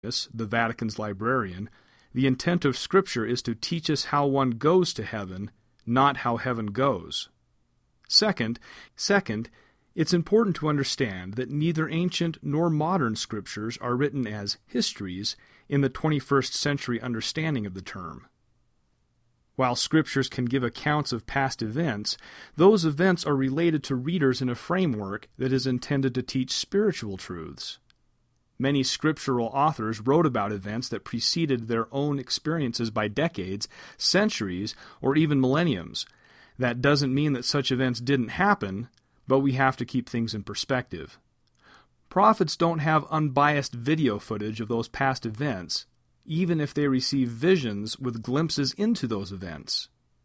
the Vatican's librarian, the intent of Scripture is to teach us how one goes to heaven, not how heaven goes. Second, it's important to understand that neither ancient nor modern Scriptures are written as histories in the 21st century understanding of the term. While Scriptures can give accounts of past events, those events are related to readers in a framework that is intended to teach spiritual truths. Many scriptural authors wrote about events that preceded their own experiences by decades, centuries, or even millenniums. That doesn't mean that such events didn't happen, but we have to keep things in perspective. Prophets don't have unbiased video footage of those past events, even if they receive visions with glimpses into those events.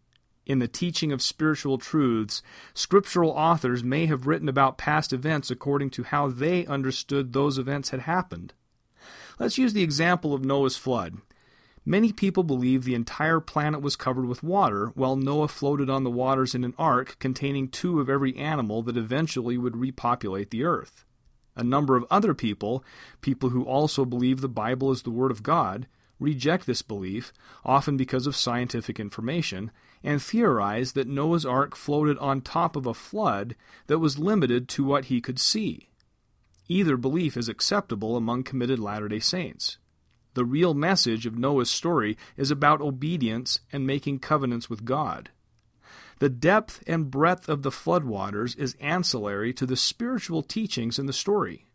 In the teaching of spiritual truths, scriptural authors may have written about past events according to how they understood those events had happened. Let's use the example of Noah's flood. Many people believe the entire planet was covered with water, while Noah floated on the waters in an ark containing 2 of every animal that eventually would repopulate the earth. A number of other people who also believe the Bible is the Word of God, reject this belief, often because of scientific information, and theorize that Noah's ark floated on top of a flood that was limited to what he could see. Either belief is acceptable among committed Latter-day Saints. The real message of Noah's story is about obedience and making covenants with God. The depth and breadth of the floodwaters is ancillary to the spiritual teachings in the story.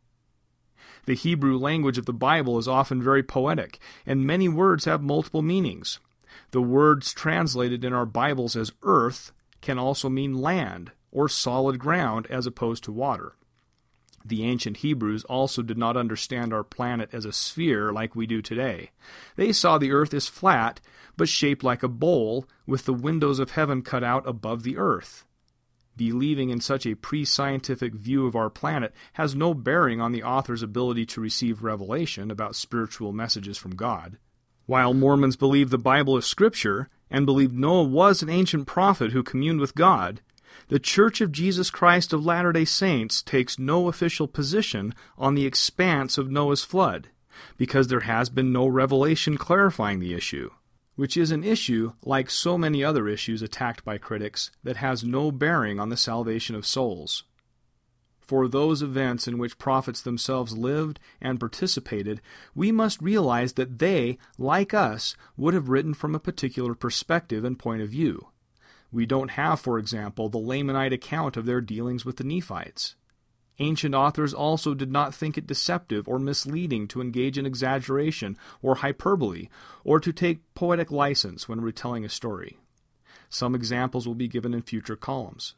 The Hebrew language of the Bible is often very poetic, and many words have multiple meanings. The words translated in our Bibles as earth can also mean land or solid ground as opposed to water. The ancient Hebrews also did not understand our planet as a sphere like we do today. They saw the earth as flat, but shaped like a bowl, with the windows of heaven cut out above the earth. Believing in such a pre-scientific view of our planet has no bearing on the author's ability to receive revelation about spiritual messages from God. While Mormons believe the Bible is Scripture, and believe Noah was an ancient prophet who communed with God, the Church of Jesus Christ of Latter-day Saints takes no official position on the expanse of Noah's flood, because there has been no revelation clarifying the issue, which is an issue, like so many other issues attacked by critics, that has no bearing on the salvation of souls. For those events in which prophets themselves lived and participated, we must realize that they, like us, would have written from a particular perspective and point of view. We don't have, for example, the Lamanite account of their dealings with the Nephites. Ancient authors also did not think it deceptive or misleading to engage in exaggeration or hyperbole, or to take poetic license when retelling a story. Some examples will be given in future columns.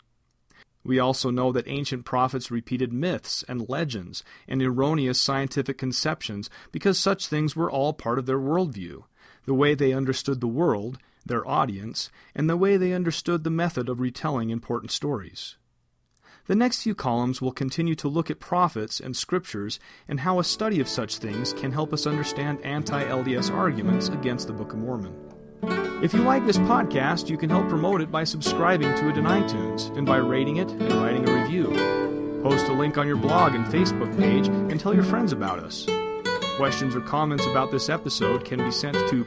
We also know that ancient prophets repeated myths and legends and erroneous scientific conceptions because such things were all part of their worldview, the way they understood the world, their audience, and the way they understood the method of retelling important stories. The next few columns will continue to look at prophets and scriptures and how a study of such things can help us understand anti-LDS arguments against the Book of Mormon. If you like this podcast, you can help promote it by subscribing to it in iTunes and by rating it and writing a review. Post a link on your blog and Facebook page and tell your friends about us. Questions or comments about this episode can be sent to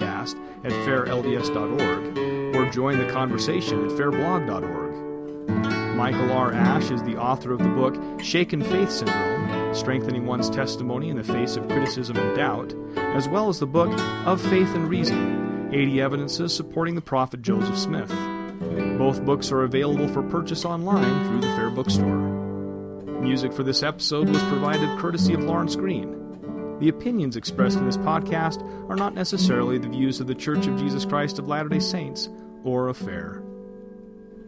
podcast@fairlds.org or join the conversation at fairblog.org. Michael R. Ash is the author of the book Shaken Faith Syndrome, Strengthening One's Testimony in the Face of Criticism and Doubt, as well as the book Of Faith and Reason, 80 Evidences Supporting the Prophet Joseph Smith. Both books are available for purchase online through the Fair Bookstore. Music for this episode was provided courtesy of Lawrence Green. The opinions expressed in this podcast are not necessarily the views of the Church of Jesus Christ of Latter-day Saints or of Fair.